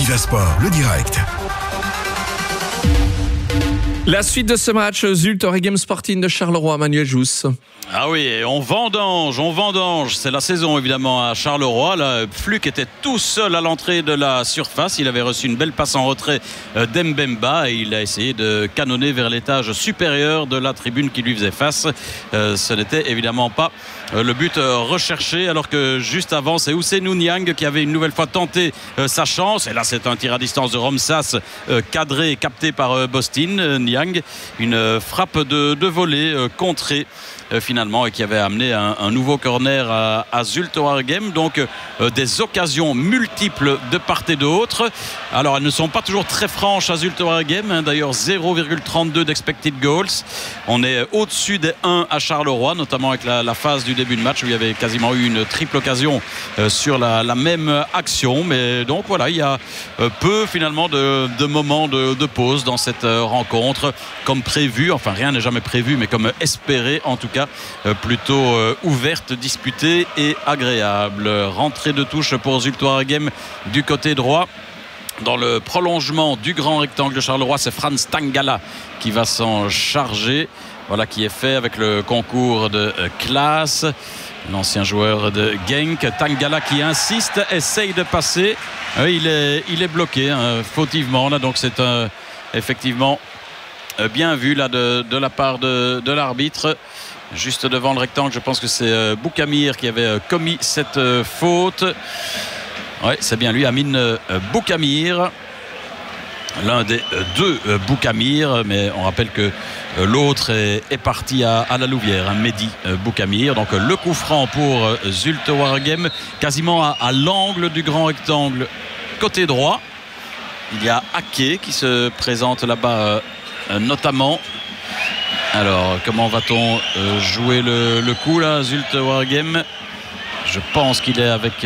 Viva Sport, le direct. La suite de ce match, Zulte Waregem Sporting de Charleroi, Manuel Jousse. Ah oui, on vendange. C'est la saison évidemment à Charleroi. Là, Fluke était tout seul à l'entrée de la surface. Il avait reçu une belle passe en retrait d'Mbemba et il a essayé de canonner vers l'étage supérieur de la tribune qui lui faisait face. Ce n'était évidemment pas le but recherché, alors que juste avant, c'est Ousseynou Niang qui avait une nouvelle fois tenté sa chance. Et là, c'est un tir à distance de Romsas cadré et capté par Bostin. Niang, une frappe de volée contrée finalement, et qui avait amené un nouveau corner à Zulte Waregem. Donc des occasions multiples de part et d'autre. Alors elles ne sont pas toujours très franches à Zulte Waregem, d'ailleurs 0,32 d'expected goals. On est au-dessus des 1 à Charleroi, notamment avec la phase du début de match où il y avait quasiment eu une triple occasion sur la même action. Mais donc voilà, il y a peu finalement de moments de pause dans cette rencontre, comme prévu, enfin rien n'est jamais prévu, mais comme espéré en tout cas, plutôt ouverte, disputée et agréable. Rentrée de touche pour Zulte Waregem du côté droit. Dans le prolongement du grand rectangle de Charleroi, c'est Frans Tangala qui va s'en charger. Voilà qui est fait avec le concours de Klaas, l'ancien joueur de Genk. Tangala qui insiste, essaye de passer. Il est bloqué fautivement là, donc c'est effectivement bien vu là de la part de l'arbitre. Juste devant le rectangle, je pense que c'est Boukamir qui avait commis cette faute. Oui, c'est bien lui, Amine Boukamir, l'un des deux Boukamir, mais on rappelle que l'autre est parti à la Louvière, Mehdi Boukamir. Donc le coup franc pour Zulte Waregem, quasiment à l'angle du grand rectangle côté droit. Il y a Ake qui se présente là-bas notamment. Alors comment va-t-on jouer le coup là, Zulte Waregem? Je pense qu'il est avec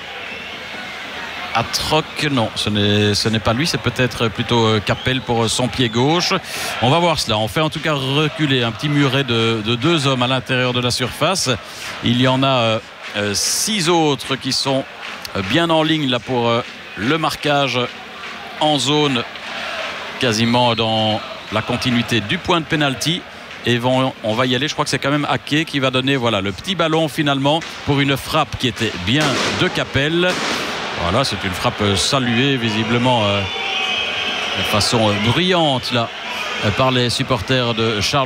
Atroc. Non, ce n'est pas lui, c'est peut-être plutôt Capel pour son pied gauche. On va voir cela. On fait en tout cas reculer un petit muret de deux hommes à l'intérieur de la surface. Il y en a 6 autres qui sont bien en ligne là pour le marquage en zone, quasiment dans la continuité du point de pénalty. Et on va y aller, je crois que c'est quand même Ake qui va donner le petit ballon finalement pour une frappe qui était bien de Capel. Voilà, c'est une frappe saluée visiblement de façon bruyante là par les supporters de Charles.